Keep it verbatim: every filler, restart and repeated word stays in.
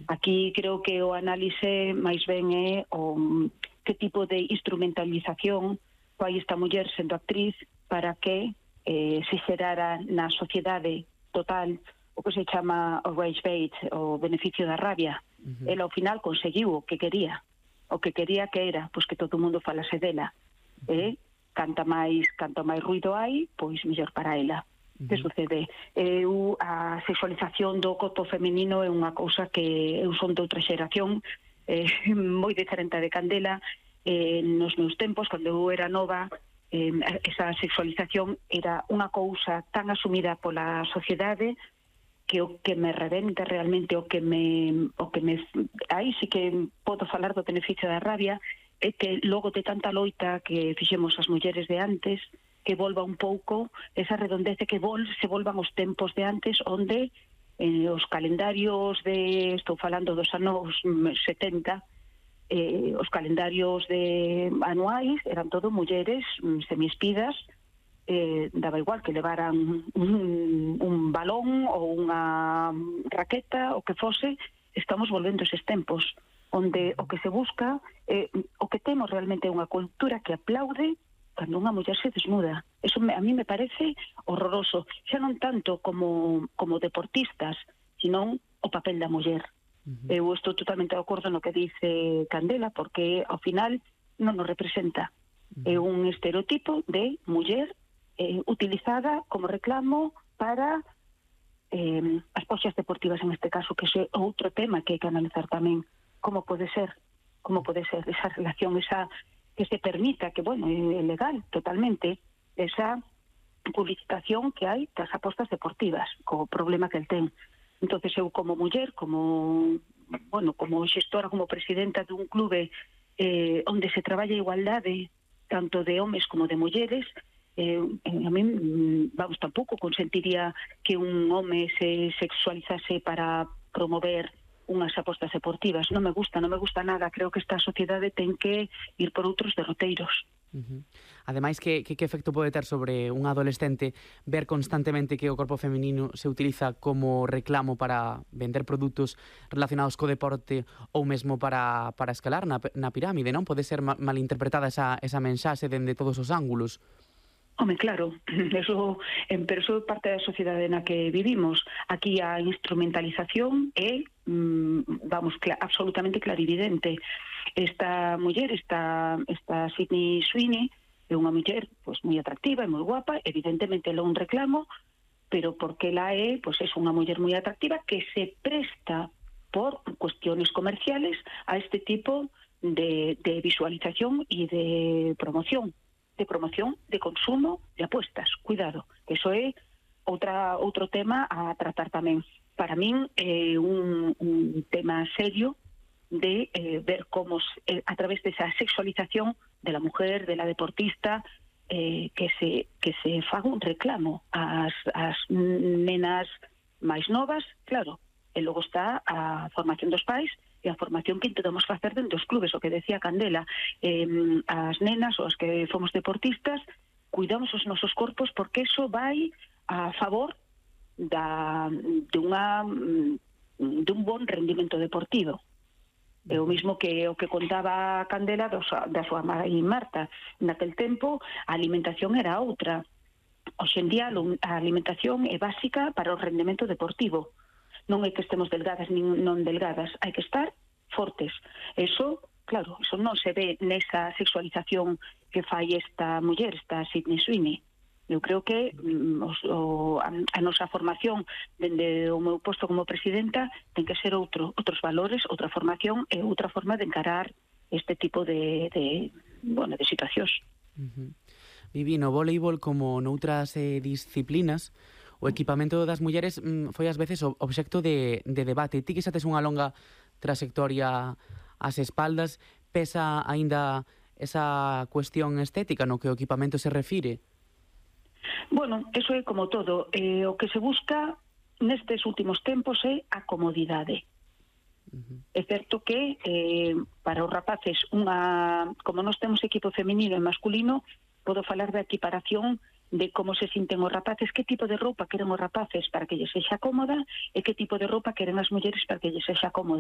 Aquí creo que o análise máis ben é o que tipo de instrumentalización fai esta muller sendo actriz para que eh, se xerara na sociedade total o que se chama o rage bait, o beneficio da rabia. Uh-huh. Ela ao final conseguiu o que quería. O que quería que era, pois que todo o mundo falase dela. Uh-huh. E canta máis, canta máis ruido hai, pois mellor para ela. Uh-huh. Que sucede? Eu, a sexualización do corpo feminino é unha cousa que eu son de outra xeración, eh, moi diferente de Candela. Eh, nos meus tempos, cando eu era nova, eh, esa sexualización era unha cousa tan asumida pola sociedade que o que me reventa realmente, o que me o que me aí sí que podo falar do beneficio da rabia, é que logo de tanta loita que fixemos as mulleres de antes, que volva un pouco esa redondece, que vol, se volvan os tempos de antes, onde eh, os calendarios de, estou falando dos anos setenta, eh, os calendarios de anuais eran todo mulleres semiespidas. Eh, daba igual que levaran un, un balón ou unha raqueta, o que fose. Estamos volvendo eses tempos onde o que se busca, eh, o que temos realmente é unha cultura que aplaude cando unha muller se desnuda. Eso me, a mí me parece horroroso, xa non tanto como, como deportistas, sino o papel da muller. Uh-huh. Eu estou totalmente de acordo no que dice Candela, porque ao final non nos representa. Uh-huh. É un estereotipo de muller Eh, utilizada como reclamo para eh, as poxas deportivas, en este caso, que é outro tema que hai que analizar tamén. Como pode ser, como pode ser esa relación, esa que se permita, que, bueno, é legal totalmente, esa publicitación que hai das apostas deportivas, co problema que el ten. Entonces eu como muller, como, bueno, como xestora, como presidenta dun clube eh, onde se traballa a igualdade tanto de homes como de mulleres, Eh, a mí, vamos, tampouco consentiría que un home se sexualizase para promover unhas apostas deportivas. Non me gusta, non me gusta nada. Creo que esta sociedade ten que ir por outros derroteiros. Uh-huh. Ademais, que, que, que efecto pode ter sobre un adolescente ver constantemente que o corpo feminino se utiliza como reclamo para vender produtos relacionados co deporte ou mesmo para, para escalar na, na pirámide, non? Pode ser ma, malinterpretada esa, esa mensaxe dende todos os ángulos. Home, claro, eso, pero eso é parte da sociedade na que vivimos. Aquí a instrumentalización é, vamos, cl- absolutamente clarividente. Esta muller, esta, esta Sydney Sweeney, é unha muller pois, moi atractiva e moi guapa, evidentemente ela é un reclamo, pero porque ela é, pois, é unha muller moi atractiva que se presta por cuestiones comerciales a este tipo de, de visualización e de promoción. de promoción, de consumo, de apuestas. Cuidado, que eso é outra, outro tema a tratar tamén. Para min é un, un tema serio de eh, ver como eh, a través desa sexualización de la mujer, de la deportista, eh, que se que se faga un reclamo ás, ás nenas máis novas, claro, e logo está a formación dos pais e a formación que intentamos facer dentro dos clubes, o que decía Candela, eh, as nenas ou as que fomos deportistas, cuidamos os nosos corpos porque eso vai a favor da, de, unha, de un bon rendimento deportivo. É o mismo que o que contaba Candela dos, da súa mãe Marta. Naquel tempo a alimentación era outra. Hoxe en día a alimentación é básica para o rendimento deportivo. Non é que estemos delgadas nin non delgadas, hai que estar fortes. Eso, claro, eso non se ve nesa sexualización que fai esta muller, esta Sydney Sweeney. Eu creo que mm, os, o, a, a nosa formación dende o meu posto como presidenta ten que ser outro, outros valores, outra formación e outra forma de encarar este tipo de, de, bueno, de situacións. Uh-huh. Vivi, no voleibol como noutras eh, disciplinas, o equipamento das mulleres mm, foi ás veces o obxecto de, de debate. Ti que xa tes unha longa trayectoria ás espaldas, pesa aínda esa cuestión estética no que o equipamento se refire? Bueno, eso é como todo. Eh, o que se busca nestes últimos tempos é a comodidade. Uh-huh. É certo que eh, para os rapaces, unha, como nós temos equipo feminino e masculino, podo falar da equiparación de como se sinten os rapaces, que tipo de roupa queren os rapaces para que lles sexa cómoda e que tipo de roupa queren as mulleres para que lles sexa cómoda.